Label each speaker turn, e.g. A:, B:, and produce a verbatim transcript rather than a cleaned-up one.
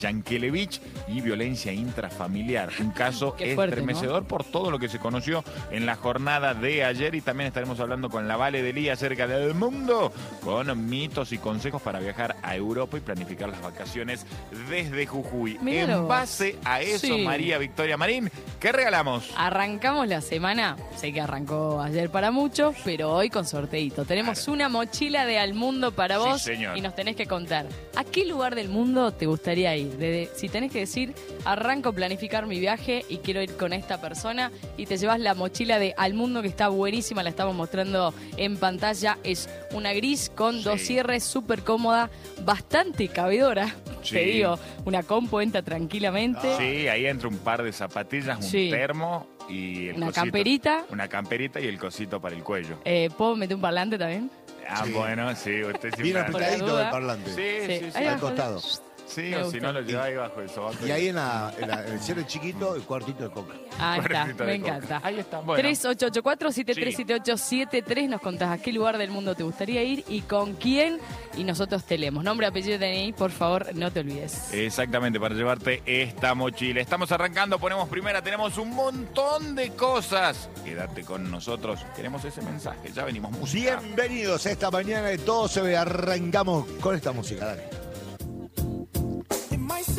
A: Yankelevich y violencia intrafamiliar. Un caso
B: Qué fuerte,
A: estremecedor,
B: ¿no?
A: por todo lo que se conoció en la jornada de ayer, y también estaremos hablando con la Vale de Lía acerca del mundo, con mitos y consejos para viajar a Europa y planificar las vacaciones desde Jujuy.
B: Míralo.
A: En base a eso,
B: Sí.
A: María Victoria Marín, ¿qué regalamos?
B: Arrancamos la semana, sé que arrancó ayer para muchos, pero hoy con sorteito. Tenemos
A: Claro.
B: una mochila de Al Mundo para
A: Sí,
B: vos
A: señor.
B: y nos tenés que contar a qué lugar del mundo te gustaría ir. Desde, si tenés que decir, arranco a planificar mi viaje y quiero ir con esta persona, y te llevas la mochila de Al Mundo, que está buenísima, la estamos mostrando en pantalla. Es una gris con
A: Sí.
B: dos cierres, súper cómoda, bastante cabedora.
A: Sí.
B: Te digo, una compu entra tranquilamente.
A: Sí, ahí entra un par de zapatillas, un
B: Sí.
A: termo y el
B: Una
A: cosito.
B: camperita.
A: Una camperita y el cosito para el cuello.
B: Eh, ¿Puedo meter un parlante también?
A: Ah,
C: Sí.
A: bueno, sí, usted siempre...
C: Bien
B: Por la
C: apretadito
B: duda.
C: del parlante.
A: Sí, sí, sí.
B: Ahí
C: Al
B: abajo.
C: costado.
A: Sí,
B: Me
A: o
B: gusta.
A: si no lo lleva ahí bajo el sobaco.
C: Y ahí en, la, en, la- en el cierre chiquito, el cuartito de coca.
B: Ahí está,
A: Cuartito de
B: me
A: coca.
B: encanta.
A: Ahí está, bueno.
B: tres ocho ocho cuatro, siete tres siete ocho siete tres, nos contás a qué lugar del mundo te gustaría ir y con quién, y nosotros te leemos. Nombre, apellido, D N I, por favor, no te olvides.
A: Exactamente, para llevarte esta mochila. Estamos arrancando, ponemos primera, tenemos un montón de cosas. Quédate con nosotros, queremos ese mensaje, ya venimos música.
C: Bienvenidos a esta mañana de Todo se ve. Arrancamos con esta música, dale.